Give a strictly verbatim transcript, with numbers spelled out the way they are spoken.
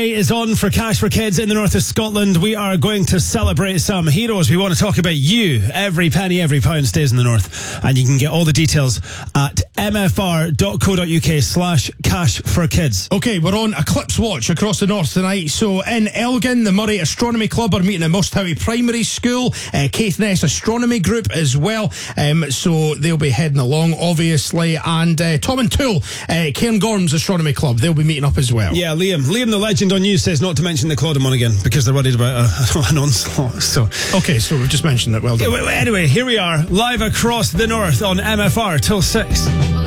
Is on for Cash for Kids in the north of Scotland. We are going to celebrate some heroes. We want to talk about you. Every penny, every pound stays in the north. And you can get all the details at mfr.co.uk slash cash for kids. Okay, we're on Eclipse Watch across the north tonight. So in Elgin, the Murray Astronomy Club are meeting at Musthowie Primary School. Uh, Caithness Astronomy Group as well. Um, so they'll be heading along, obviously. And uh, Tom and Toole, uh, Cairngorms Astronomy Club, they'll be meeting up as well. Yeah, Liam. Liam the legend on news says not to mention the Clodemon again because they're worried about a, an onslaught. So okay, so we've just mentioned it. Well done. Anyway, here we are live across the north on M F R till six.